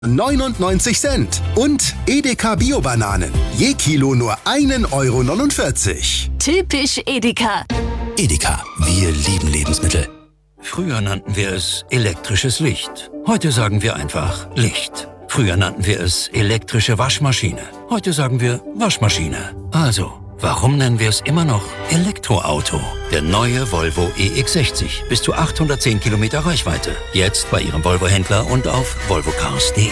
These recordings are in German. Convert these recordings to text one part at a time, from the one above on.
99 Cent. Und Edeka Bio-Bananen. Je Kilo nur 1,49 €. Typisch Edeka. Edeka, wir lieben Lebensmittel. Früher nannten wir es elektrisches Licht. Heute sagen wir einfach Licht. Früher nannten wir es elektrische Waschmaschine. Heute sagen wir Waschmaschine. Also, warum nennen wir es immer noch Elektroauto? Der neue Volvo EX60. Bis zu 810 Kilometer Reichweite. Jetzt bei Ihrem Volvo-Händler und auf volvocars.de.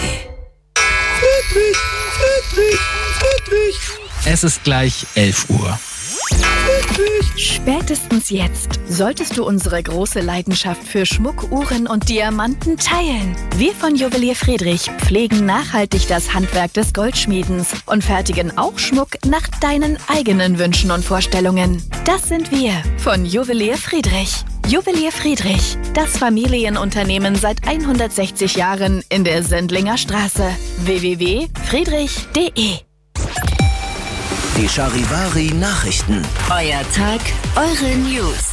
Friedrich. Es ist gleich 11 Uhr. Spätestens jetzt solltest du unsere große Leidenschaft für Schmuck, Uhren und Diamanten teilen. Wir von Juwelier Friedrich pflegen nachhaltig das Handwerk des Goldschmiedens und fertigen auch Schmuck nach deinen eigenen Wünschen und Vorstellungen. Das sind wir von Juwelier Friedrich. Juwelier Friedrich, das Familienunternehmen seit 160 Jahren in der Sendlinger Straße. www.friedrich.de. Die Charivari Nachrichten. Euer Tag, eure News.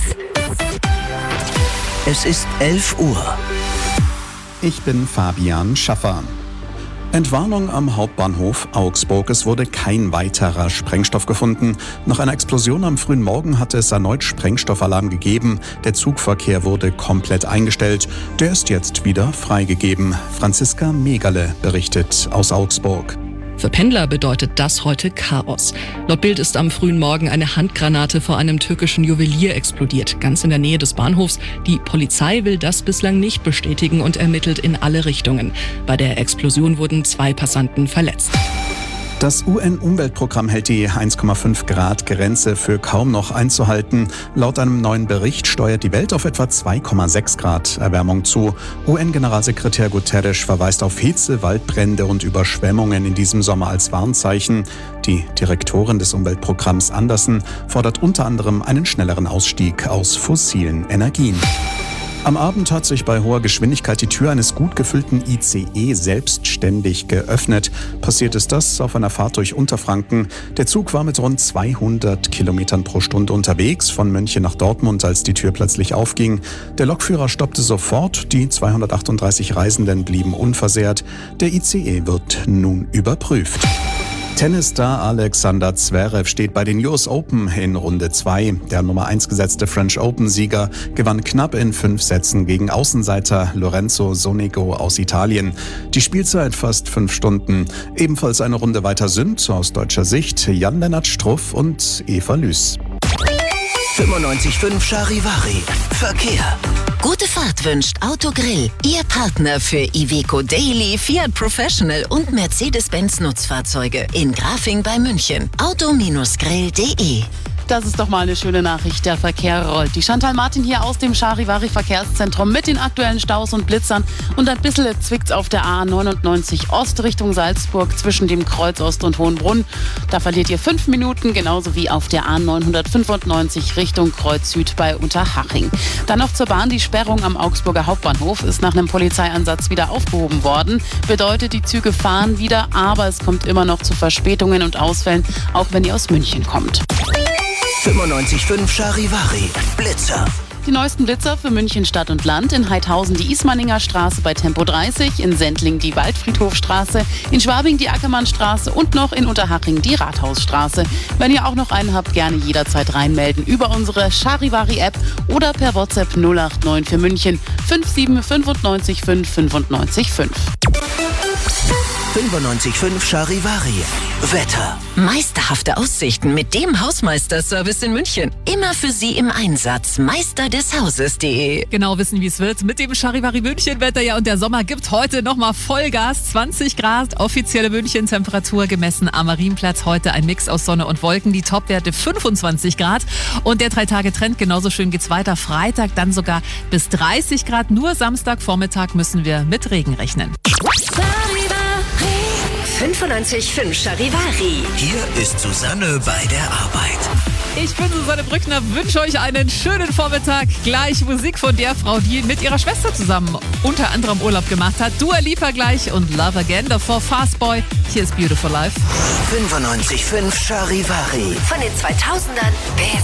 Es ist 11 Uhr. Ich bin Fabian Schaffer. Entwarnung am Hauptbahnhof Augsburg. Es wurde kein weiterer Sprengstoff gefunden. Nach einer Explosion am frühen Morgen hatte es erneut Sprengstoffalarm gegeben. Der Zugverkehr wurde komplett eingestellt. Der ist jetzt wieder freigegeben. Franziska Megale berichtet aus Augsburg. Für Pendler bedeutet das heute Chaos. Laut Bild ist am frühen Morgen eine Handgranate vor einem türkischen Juwelier explodiert, ganz in der Nähe des Bahnhofs. Die Polizei will das bislang nicht bestätigen und ermittelt in alle Richtungen. Bei der Explosion wurden 2 Passanten verletzt. Das UN-Umweltprogramm hält die 1,5 Grad Grenze für kaum noch einzuhalten. Laut einem neuen Bericht steuert die Welt auf etwa 2,6 Grad Erwärmung zu. UN-Generalsekretär Guterres verweist auf Hitze, Waldbrände und Überschwemmungen in diesem Sommer als Warnzeichen. Die Direktorin des Umweltprogramms Andersen fordert unter anderem einen schnelleren Ausstieg aus fossilen Energien. Am Abend hat sich bei hoher Geschwindigkeit die Tür eines gut gefüllten ICE selbstständig geöffnet. Passiert ist das auf einer Fahrt durch Unterfranken. Der Zug war mit rund 200 Kilometern pro Stunde unterwegs, von München nach Dortmund, als die Tür plötzlich aufging. Der Lokführer stoppte sofort, die 238 Reisenden blieben unversehrt. Der ICE wird nun überprüft. Tennisstar Alexander Zverev steht bei den US Open in Runde 2. Der Nummer 1 gesetzte French Open-Sieger gewann knapp in 5 Sätzen gegen Außenseiter Lorenzo Sonego aus Italien. Die Spielzeit fast 5 Stunden. Ebenfalls eine Runde weiter sind aus deutscher Sicht Jan-Lennart Struff und Eva Lüß. 95.5 Charivari. Verkehr. Gute Fahrt wünscht Autogrill, Ihr Partner für Iveco Daily, Fiat Professional und Mercedes-Benz Nutzfahrzeuge in Grafing bei München. Auto-grill.de. Das ist doch mal eine schöne Nachricht. Der Verkehr rollt. Die Chantal Martin hier aus dem Charivari Verkehrszentrum mit den aktuellen Staus und Blitzern. Und ein bisschen zwickt's auf der A99 Ost Richtung Salzburg zwischen dem Kreuz Ost und Hohenbrunn. Da verliert ihr 5 Minuten, genauso wie auf der A995 Richtung Kreuz Süd bei Unterhaching. Dann noch zur Bahn. Die Sperrung am Augsburger Hauptbahnhof ist nach einem Polizeieinsatz wieder aufgehoben worden. Bedeutet, die Züge fahren wieder, aber es kommt immer noch zu Verspätungen und Ausfällen, auch wenn ihr aus München kommt. 95.5 Charivari. Blitzer. Die neuesten Blitzer für München Stadt und Land: in Heidhausen die Ismaninger Straße bei Tempo 30, in Sendling die Waldfriedhofstraße, in Schwabing die Ackermannstraße und noch in Unterhaching die Rathausstraße. Wenn ihr auch noch einen habt, gerne jederzeit reinmelden über unsere Charivari-App oder per WhatsApp 089 für München 57 95 5 95 5. 95.5 Charivari. Wetter. Meisterhafte Aussichten mit dem Hausmeisterservice in München. Immer für Sie im Einsatz. Meisterdeshauses.de. Genau wissen, wie es wird mit dem Charivari München Wetter. Ja, und der Sommer gibt heute nochmal Vollgas. 20 Grad, offizielle München-Temperatur gemessen am Marienplatz. Heute ein Mix aus Sonne und Wolken. Die Topwerte 25 Grad. Und der 3-Tage-Trend, genauso schön geht's weiter. Freitag dann sogar bis 30 Grad. Nur Samstagvormittag müssen wir mit Regen rechnen. 95.5 Charivari. Hier ist Susanne bei der Arbeit. Ich bin Susanne Brückner, wünsche euch einen schönen Vormittag. Gleich Musik von der Frau, die mit ihrer Schwester zusammen unter anderem Urlaub gemacht hat. Dua Lipa gleich und Love Again. Davor Fastboy. Hier ist Beautiful Life. 95.5 Charivari. Von den 2000ern bis